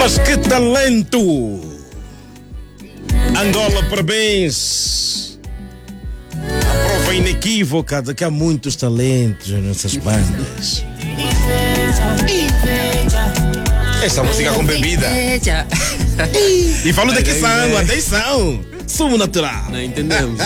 Mas que talento! Angola, parabéns! A prova inequívoca de que há muitos talentos nessas bandas. Essa música com bebida. E falo daqui são, atenção! Sumo natural. Não, entendemos.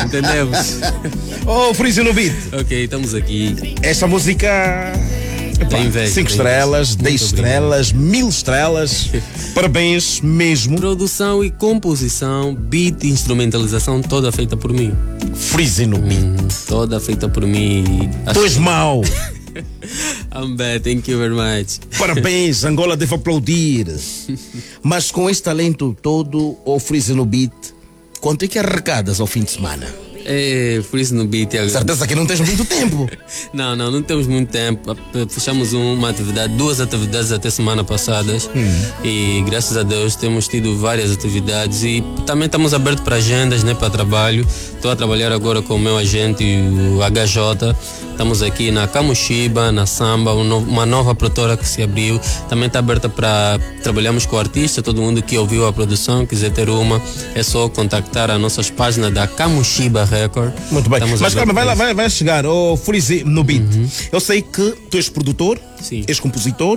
Oh, Freezy no beat. Ok, estamos aqui. Esta música... Tem inveja, 5 tem estrelas, inveja. 10 Muito estrelas, 1000 estrelas. Parabéns mesmo. Produção e composição, beat e instrumentalização, toda feita por mim. Freezy no beat. Toda feita por mim. Tu és mau. I'm bad, thank you very much. Parabéns, Angola deve aplaudir. Mas com este talento todo, o Freezy no beat, quanto é que arrecadas ao fim de semana? Freezy no beat. Certeza que não tens muito tempo. Não temos muito tempo. Fechamos uma atividade, 2 atividades até semana passadas. E graças a Deus temos tido várias atividades e também estamos abertos para agendas, né, para trabalho. Estou a trabalhar agora com o meu agente, o HJ. Estamos aqui na Camuxiba, na Samba, uma nova produtora que se abriu. Também está aberta para trabalharmos com o artista. Todo mundo que ouviu a produção, quiser ter uma, é só contactar as nossas páginas da Camuxiba Record. Muito bem. Estamos Mas calma, abertos. vai chegar o Freezy no beat. Eu sei que tu és produtor, Sim. és compositor,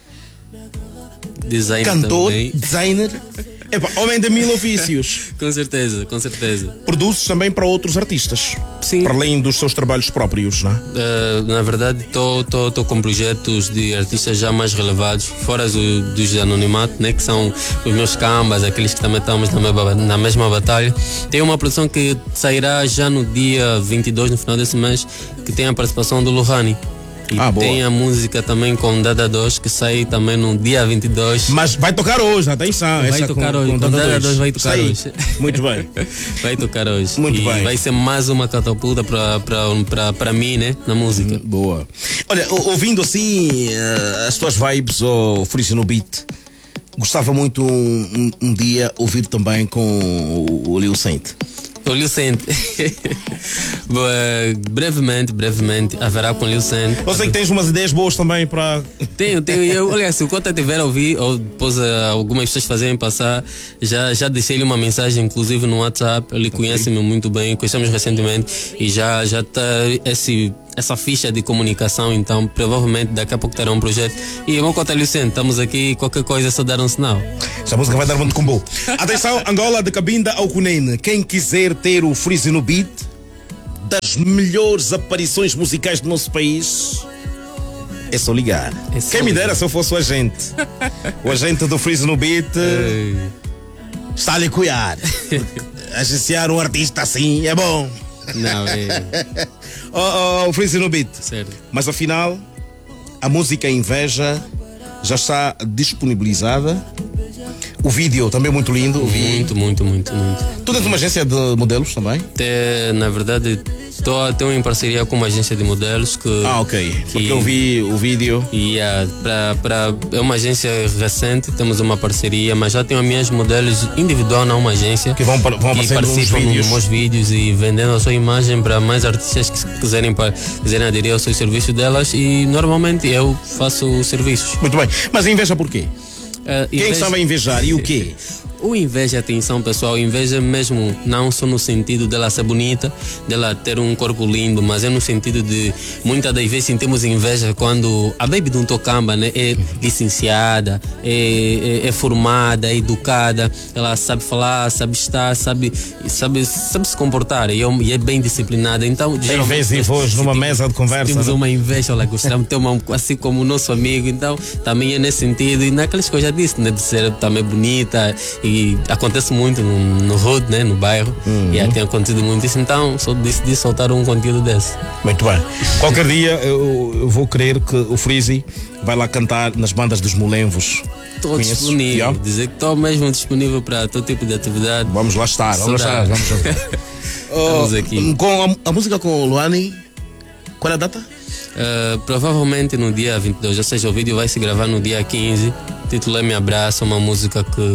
Design cantor, também. designer. Epa, homem de 1000 ofícios. Com certeza. Produzes também para outros artistas. Sim. Para além dos seus trabalhos próprios, não é? Na verdade, estou com projetos de artistas já mais relevados, fora dos de anonimato, né, que são os meus cambas, aqueles que também estamos na mesma batalha. Tem uma produção que sairá já no dia 22, no final desse mês, que tem a participação do Lohani. E tem a música também com Dada 2, que sai também no dia 22. Mas vai tocar hoje, atenção. Vai tocar hoje, com Dada 2 vai tocar hoje. Muito bem. Vai tocar hoje. Muito e bem. Vai ser mais uma catapulta para mim, né, na música. Boa. Olha, ouvindo assim as tuas vibes, o Freezy no beat, gostava muito um dia ouvir também com o Lil Saint. O Lil Saint. brevemente haverá com o Lil Saint. Eu sei que tens umas ideias boas também para... Tenho. Olha, se o Cota tiver a ouvir, ou depois algumas pessoas fazerem passar, já deixei-lhe uma mensagem, inclusive no WhatsApp. Ele conhece-me muito bem, conhecemos recentemente e já está essa ficha de comunicação, então provavelmente daqui a pouco terá um projeto. E vamos contar, Lucente, estamos aqui, qualquer coisa é só dar um sinal. Essa música vai dar muito combo. Atenção, Angola, de Cabinda ao Cunene. Quem quiser ter o Freezy no beat, das melhores aparições musicais do nosso país, é só ligar. Quem me dera se eu fosse o agente. O agente do Freezy no beat está a lhe cuidar. Agenciar um artista assim é bom. Não, o Freezy no beat. Certo. Mas afinal, a música Inveja já está disponibilizada. O vídeo também é muito lindo. Muito. Tu tens uma agência de modelos também? Na verdade, estou em parceria com uma agência de modelos que... ok. Porque eu vi o vídeo. É uma agência recente, temos uma parceria, mas já tenho as minhas modelos individual na uma agência que vão aparecer nos vídeos. Nos meus vídeos e vendendo a sua imagem para mais artistas que quiserem aderir ao seu serviço delas, e normalmente eu faço serviços. Muito bem. Mas inveja por quê? Quem sabe invejar e o quê? O inveja, atenção pessoal, inveja mesmo não só no sentido dela ser bonita, dela ter um corpo lindo, mas é no sentido de muitas das vezes sentimos inveja quando a baby de um tocamba, né, é licenciada, é formada, é educada, ela sabe falar, sabe estar, sabe se comportar e é bem disciplinada. Então, em vez de voz numa mesa de conversa, temos uma inveja, olha, gostamos de ter uma assim como o nosso amigo, então também é nesse sentido e naquelas coisas já disse, né, de ser também bonita. E acontece muito no road, né, no bairro, e tem acontecido muito isso, então só decidi soltar um conteúdo desse. Muito bem. Qualquer dia eu vou querer que o Freezy vai lá cantar nas bandas dos Molenvos. Estou disponível, dizer que estou mesmo disponível para todo tipo de atividade. Vamos lá estar. Estamos aqui. Com a música com o Lohani, qual é a data? Provavelmente no dia 22, ou seja, o vídeo vai se gravar no dia 15. O título é Me Abraça, uma música que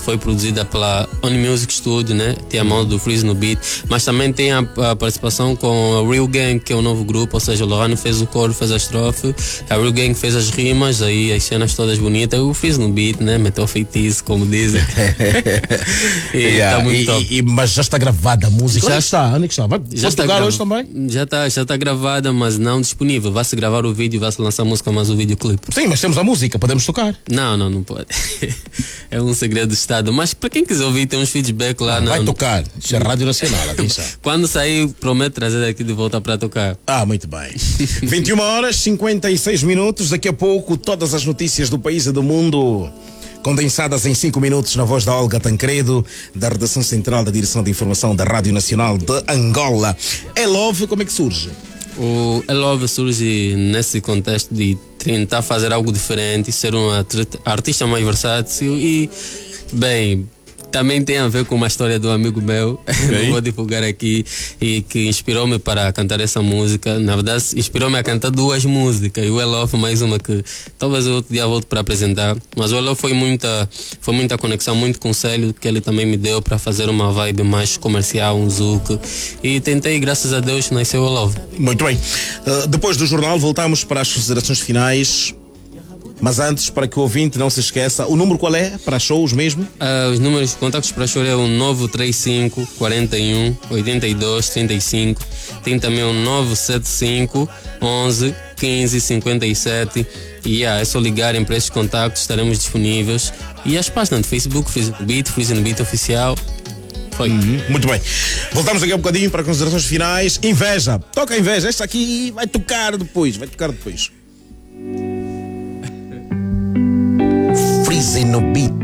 foi produzida pela Only Music Studio, né? Tem a mão do Freeze no beat, mas também tem a participação com a Real Gang, que é um novo grupo, ou seja, o Lorano fez o coro, fez a estrofe, a Real Gang fez as rimas, aí as cenas todas bonitas, o Freeze no beat, né? Meteu feitiço, como dizem. E tá muito top. Mas já está gravada a música? Já está. Onde é que está? Vai tocar hoje também? Já está gravada, mas não disponível. Vai-se gravar o vídeo, vai-se lançar a música, mas o videoclipe. Sim, mas temos a música, podemos tocar. Não pode. É um segredo do Estado. Mas para quem quiser ouvir, tem uns feedback lá. Vai tocar. Isso é Rádio Nacional, atenção. Quando sair, prometo trazer aqui de volta para tocar. Muito bem. 21 horas, 56 minutos. Daqui a pouco, todas as notícias do país e do mundo, condensadas em 5 minutos, na voz da Olga Tancredo, da redação central da Direção de Informação da Rádio Nacional de Angola. É Love, como é que surge? O I Love surge nesse contexto de tentar fazer algo diferente, ser um artista mais versátil e, bem, também tem a ver com uma história do amigo meu, não vou divulgar aqui, e que inspirou-me para cantar essa música. Na verdade, inspirou-me a cantar 2 músicas, e o I Love mais uma que talvez outro dia volto para apresentar. Mas o I Love foi muita conexão, muito conselho que ele também me deu para fazer uma vibe mais comercial, um zouk. E tentei, graças a Deus, nasceu o I Love. Muito bem. Depois do jornal, voltamos para as considerações finais. Mas antes, para que o ouvinte não se esqueça, o número qual é para shows mesmo? Os números de contactos para show é o 935 41 82 35. Tem também o 975 11 15 57. E é só ligarem para esses contactos, estaremos disponíveis. E as páginas do Facebook, Freeze no Beat Oficial. Foi. Muito bem. Voltamos aqui um bocadinho para considerações finais. Inveja. Toca a Inveja. Esta aqui vai tocar depois. Freeze no Beat.